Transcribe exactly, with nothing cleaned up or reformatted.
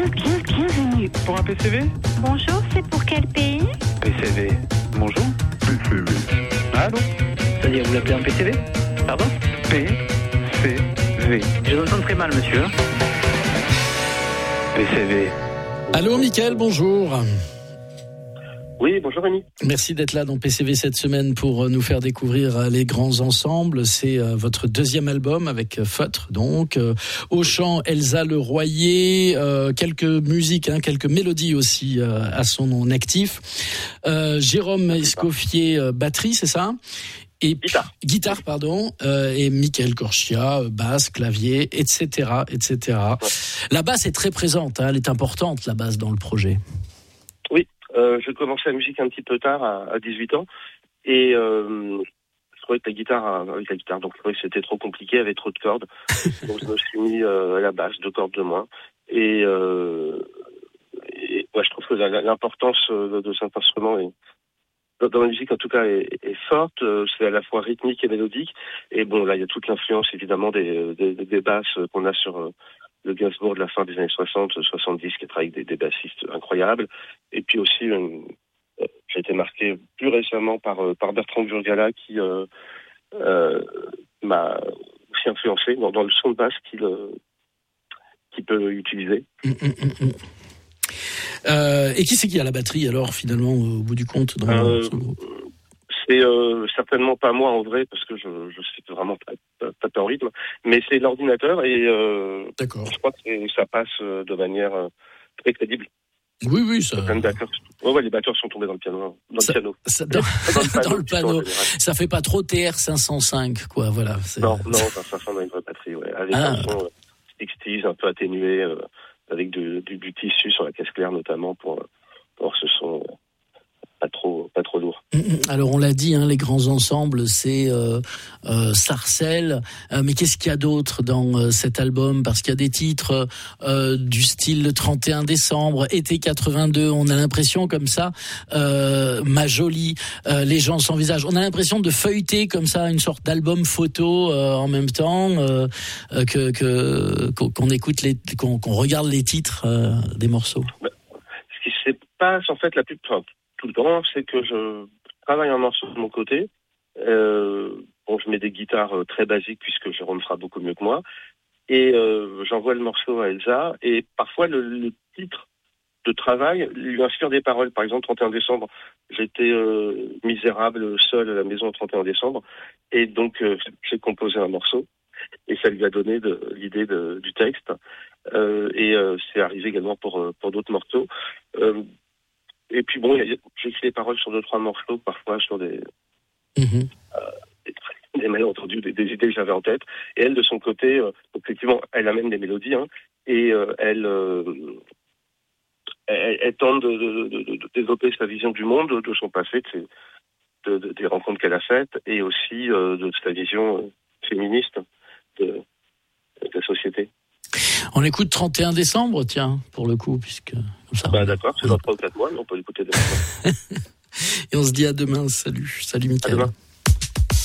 bien, bien, bienvenue. Pour un P C V? Bonjour, c'est pour quel pays? P C V. Bonjour. P C V. Allô? C'est-à-dire, vous l'appelez un P C V? Pardon? P C V. Je vous entends très mal, monsieur. P C V. Allô, Mickaël, bonjour. Oui, bonjour Rémi. Merci d'être là dans P C V cette semaine pour nous faire découvrir les grands ensembles. C'est euh, votre deuxième album avec Feutre, donc. Euh, au chant, Elsa Le Royer, euh, quelques musiques, hein, quelques mélodies aussi euh, à son actif. Euh, Jérôme Escoffier, euh, batterie, c'est ça? Et guitare, guitare pardon, euh, et Mickaël Corchia, basse, clavier, et cetera, et cetera. Ouais. La basse est très présente, hein, elle est importante, la basse, dans le projet. Oui, euh, je commençais la musique un petit peu tard, à, à dix-huit ans, et euh, je trouvais que la guitare, avec la guitare, donc je trouvais que c'était trop compliqué, avec trop de cordes, donc je me suis mis euh, à la basse, deux cordes de moins, et, euh, et ouais, je trouve que la, l'importance de, de cet instrument est dans la musique, en tout cas, est, est forte. C'est à la fois rythmique et mélodique. Et bon, là, il y a toute l'influence, évidemment, des, des, des basses qu'on a sur le Gainsbourg de la fin des années soixante, soixante-dix, qui travaille avec des, des bassistes incroyables. Et puis aussi, euh, j'ai été marqué plus récemment par, par Bertrand Burgala, qui euh, euh, m'a aussi influencé dans, dans le son de basse qu'il, euh, qu'il peut utiliser. Mmh, mmh, mmh. Euh, et qui c'est qui a la batterie alors finalement au bout du compte dans euh, ce groupe? C'est euh, certainement pas moi en vrai parce que je je sais vraiment pas taper en rythme, mais c'est l'ordinateur et euh, D'accord. Je crois que ça passe de manière euh, très crédible. Oui oui ça. Ouais, ouais, les batteurs sont tombés dans le piano, dans ça, le piano. Ça, dans, dans le panneau. Dans le panneau. Ça fait pas trop T R cinq cent cinq quoi voilà. C'est... Non non, ça, ça ressemble à une vraie batterie ouais, avec ah. un son euh, sixties un peu atténué. Euh, avec du, du, du tissu sur la caisse claire notamment pour, pour ce son euh, pas trop pas trop lourd. Alors on l'a dit, hein, les grands ensembles, c'est euh, euh, Sarcelles, euh, mais qu'est-ce qu'il y a d'autre dans euh, cet album? Parce qu'il y a des titres euh, du style le trente et un décembre, été quatre-vingt-deux, on a l'impression comme ça, euh, Ma Jolie, euh, Les gens sans visage, on a l'impression de feuilleter comme ça une sorte d'album photo euh, en même temps euh, que, que qu'on écoute les, qu'on, qu'on regarde les titres euh, des morceaux. Bah, ce qui se passe en fait la plus enfin, tout le temps, c'est que je travaille un morceau de mon côté. Euh, bon, je mets des guitares très basiques puisque Jérôme fera beaucoup mieux que moi. Et euh, j'envoie le morceau à Elsa. Et parfois, le, le titre de travail lui inspire des paroles. Par exemple, trente et un décembre, j'étais euh, misérable, seul à la maison le trente et un décembre. Et donc, euh, j'ai composé un morceau. Et ça lui a donné de, l'idée de, du texte. Euh, et euh, c'est arrivé également pour, pour d'autres morceaux. Euh, Et puis bon, j'ai écrit des paroles sur deux, trois morceaux, parfois sur des, mmh. euh, des, des malentendus, des, des idées que j'avais en tête. Et elle, de son côté, euh, effectivement, elle amène des mélodies, hein, et euh, elle, euh, elle, elle tente de, de, de, de développer sa vision du monde, de son passé, de, ses, de, de des rencontres qu'elle a faites, et aussi euh, de sa vision euh, féministe de, de la société. On écoute trente et un décembre, tiens, pour le coup, puisque... Comme ça, bah d'accord, c'est dans trois ou quatre mois, mais on peut l'écouter demain. Et on se dit à demain, salut, salut Mickaël. À demain.